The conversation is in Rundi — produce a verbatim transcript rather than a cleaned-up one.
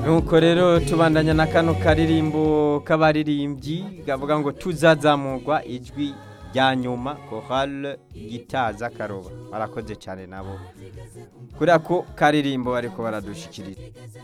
nuko rero tubandanya na kano karirimbo k'abaririmbyi gavuga ngo tuzazamurwa ijwi rya nyuma chorale gitaza karoba barakoze cyane nabo kuriya ko karirimbo bariko baradushikirira